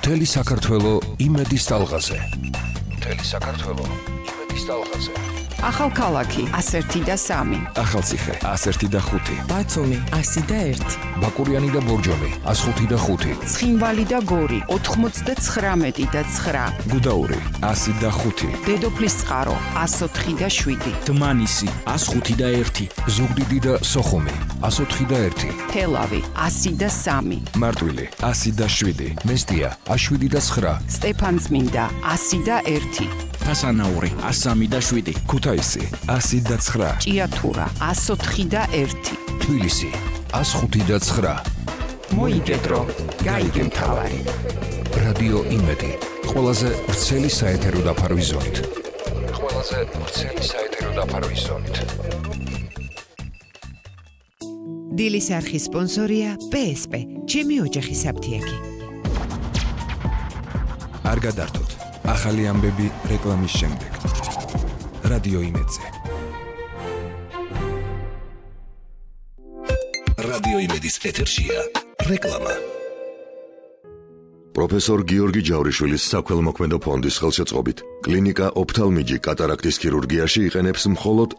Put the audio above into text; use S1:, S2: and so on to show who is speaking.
S1: მთელი საქართველო იმედის ტალღაზე. მთელი საქართველო იმედის ტალღაზე.
S2: ახალქალაქი 101 და 3.
S1: ახალციხე 101 და 5.
S2: ბათუმი 101.
S1: ბაკურიანი და ბორჯომი 105 და 5.
S2: ცხინვალი და გორი 99 და 9.
S1: გუდაური 100 და 5.
S2: დედოფლის წყარო 104 და 7.
S3: დმანისი 105 და 1.
S1: ზუგდიდი და სოხუმი 104 და 1.
S2: თელავი 100 და 3.
S1: მარტვილი 100 და 7. მესტია 7 და 9.
S2: სტეფანწმინდა 100 და 1.
S3: თასანაური 103 და 7.
S1: ქუთაისი 100 და 9.
S2: ჭიათურა 104 და 1.
S1: თბილისი 105 და 9.
S2: მოიგედრო, გაიგე მთავარი.
S1: რადიო იმედი, ყველაზე ვრცელი საეთერო დაფარვის ზონით. ყველაზე ვრცელი საეთერო დაფარვის ზონით.
S4: დილის არხის სპონსორია PSP, ჩემი ოჯახის აფთიაქი.
S1: არ გადართოთ, ახალი ამბები რეკლამის შემდეგ. რადიო იმედზე. რადიო იმედის ეთერშია რეკლამა.
S5: პროფესორ გიორგი ჯავრიშვილის საქველმოქმედო ფონდის ხელშეწყობით კლინიკა ოფთალმიჯი კატარაქტის ქირურგიაში იყენებს მხოლოდ